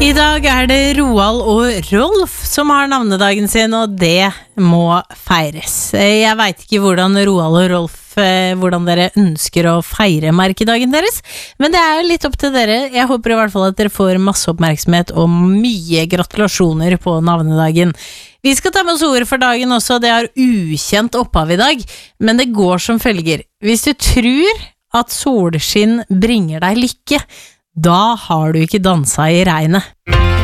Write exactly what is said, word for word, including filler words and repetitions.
I dag er det Roald og Rolf som har navnedagen sin, og det må feires. Jeg vet ikke hvordan Roald og Rolf, hvordan dere ønsker å feire merkedagen deres, men det er jo litt opp til dere. Jeg håper i hvert fall at dere får masse oppmerksomhet og mye gratulasjoner på navnedagen. Vi skal ta med oss ord for dagen også, det er ukjent opphav i dag, men det går som følger. Hvis du tror at solskinn bringer deg lykke, da har du ikke dansa i regnet.